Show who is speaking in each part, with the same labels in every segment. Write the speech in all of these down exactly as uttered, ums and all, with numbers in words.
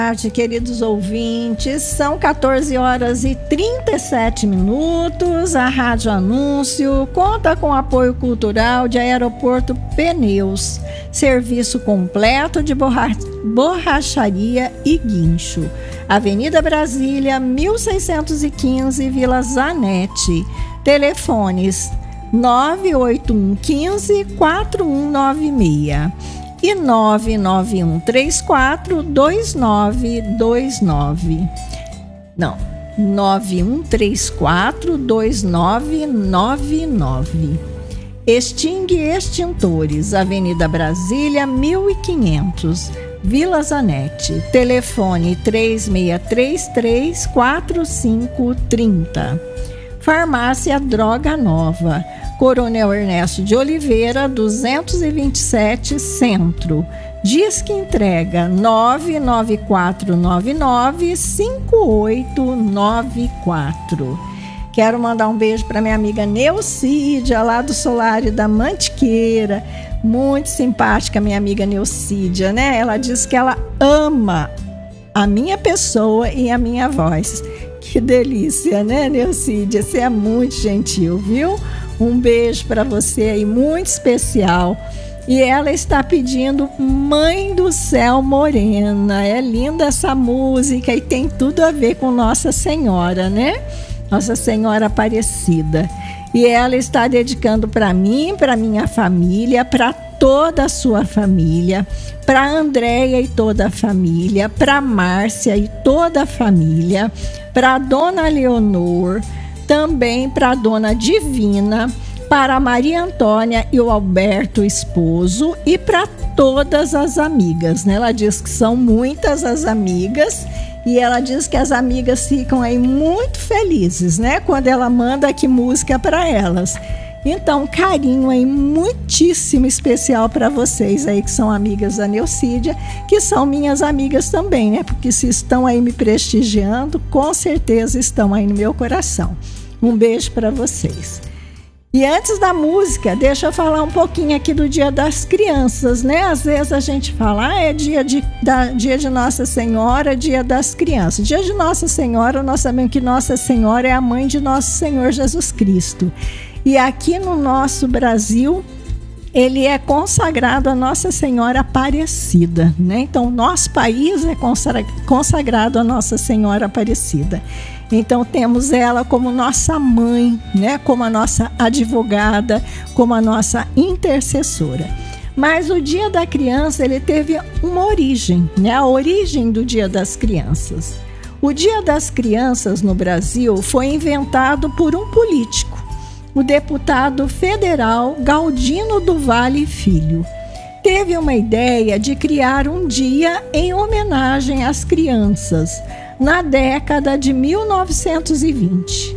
Speaker 1: tarde, queridos ouvintes. São quatorze horas e trinta e sete minutos. A Rádio Anúncio conta com apoio cultural de Aeroporto Pneus, serviço completo de borra- borracharia e guincho. Avenida Brasília, mil seiscentos e quinze, Vila Zanetti. Telefones nove oito um um cinco, quatro um nove seis e nove nove um três quatro, dois nove dois nove. Não, nove um três quatro, dois nove nove nove. Extingue Extintores, Avenida Brasília, mil e quinhentos, Vila Zanetti. Telefone três seis três três, quatro cinco três zero. Farmácia Droga Nova, Coronel Ernesto de Oliveira, duzentos e vinte e sete, Centro. Disque entrega nove nove quatro nove nove, cinco oito nove quatro. Quero mandar um beijo para minha amiga Neucídia, lá do Solário da Mantiqueira. Muito simpática, minha amiga Neucídia, né? Ela diz que ela ama a minha pessoa e a minha voz. Que delícia, né, Neucídia? Você é muito gentil, viu? Um beijo para você aí, muito especial. E ela está pedindo Mãe do Céu Morena. É linda essa música e tem tudo a ver com Nossa Senhora, né? Nossa Senhora Aparecida. E ela está dedicando para mim, para minha família, para toda a sua família, para a Andréia e toda a família, para a Márcia e toda a família, para a Dona Leonor, também para a Dona Divina, para a Maria Antônia e o Alberto, esposo, e para todas as amigas, né? Ela diz que são muitas as amigas e ela diz que as amigas ficam aí muito felizes, né? Quando ela manda aqui música para elas. Então, carinho aí muitíssimo especial para vocês aí que são amigas da Neucídia, que são minhas amigas também, né? Porque se estão aí me prestigiando, com certeza estão aí no meu coração. Um beijo para vocês. E antes da música, deixa eu falar um pouquinho aqui do Dia das Crianças, né? Às vezes a gente fala, ah, é dia de, da, dia de Nossa Senhora, Dia das Crianças. Dia de Nossa Senhora, nós sabemos que Nossa Senhora é a mãe de Nosso Senhor Jesus Cristo. E aqui no nosso Brasil, ele é consagrado a Nossa Senhora Aparecida, né? Então, nosso país é consagrado a Nossa Senhora Aparecida. Então, temos ela como nossa mãe, né? Como a nossa advogada, como a nossa intercessora. Mas o Dia da Criança, ele teve uma origem, né? A origem do Dia das Crianças. O Dia das Crianças no Brasil foi inventado por um político, o deputado federal Galdino do Vale Filho. Teve uma ideia de criar um dia em homenagem às crianças, na década de mil novecentos e vinte.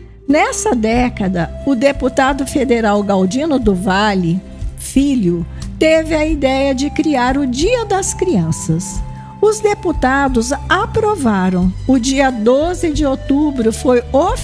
Speaker 1: Nessa década, o deputado federal Galdino do Vale Filho teve a ideia de criar o Dia das Crianças. Os deputados aprovaram. O dia doze de outubro foi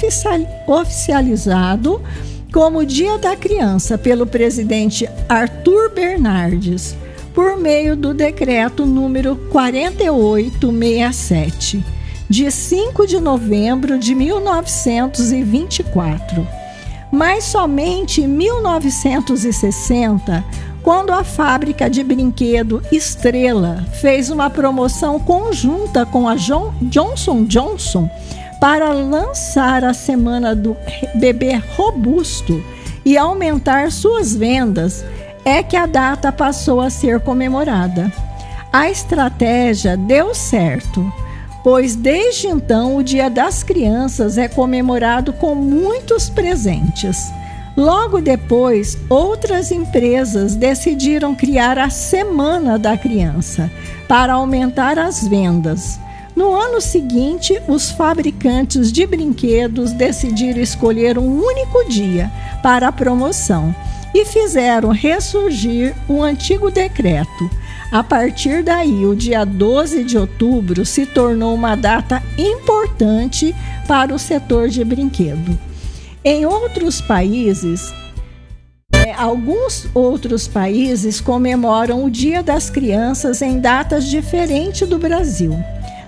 Speaker 1: oficializado como Dia da Criança pelo presidente Arthur Bernardes, por meio do decreto número quarenta e oito sessenta e sete, de cinco de novembro de mil novecentos e vinte e quatro. Mas somente em mil novecentos e sessenta, quando a fábrica de brinquedo Estrela fez uma promoção conjunta com a Johnson and Johnson para lançar a Semana do Bebê Robusto e aumentar suas vendas, é que a data passou a ser comemorada. A estratégia deu certo, pois desde então o Dia das Crianças é comemorado com muitos presentes. Logo depois, outras empresas decidiram criar a Semana da Criança para aumentar as vendas. No ano seguinte, os fabricantes de brinquedos decidiram escolher um único dia para a promoção e fizeram ressurgir o antigo decreto. A partir daí, o dia doze de outubro se tornou uma data importante para o setor de brinquedo. Em outros países, é, alguns outros países comemoram o Dia das Crianças em datas diferentes do Brasil.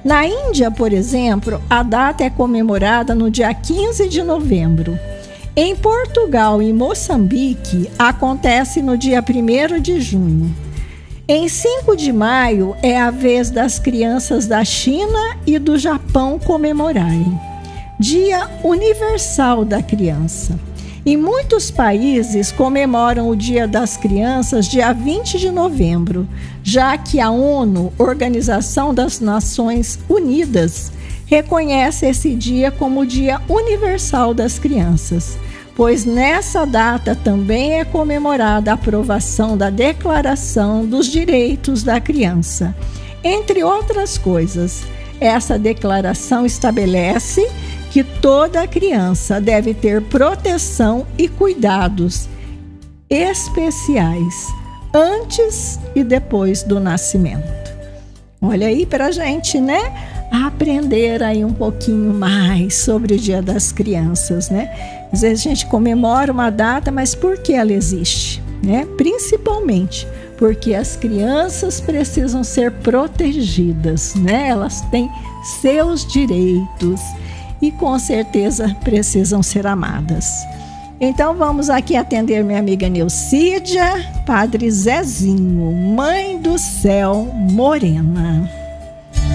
Speaker 1: Na Índia, por exemplo, a data é comemorada no dia quinze de novembro. Em Portugal e Moçambique, acontece no dia primeiro de junho. Em cinco de maio é a vez das crianças da China e do Japão comemorarem. Dia Universal da Criança. Em muitos países comemoram o Dia das Crianças dia vinte de novembro, já que a ONU, Organização das Nações Unidas, reconhece esse dia como o Dia Universal das Crianças, pois nessa data também é comemorada a aprovação da Declaração dos Direitos da Criança. Entre outras coisas, essa declaração estabelece que toda criança deve ter proteção e cuidados especiais antes e depois do nascimento. Olha aí pra gente, né? Aprender aí um pouquinho mais sobre o Dia das Crianças, né? Às vezes a gente comemora uma data, mas por que ela existe, né? Principalmente porque as crianças precisam ser protegidas, né? Elas têm seus direitos e com certeza precisam ser amadas. Então vamos aqui atender minha amiga Neucídia, Padre Zezinho, Mãe do Céu Morena.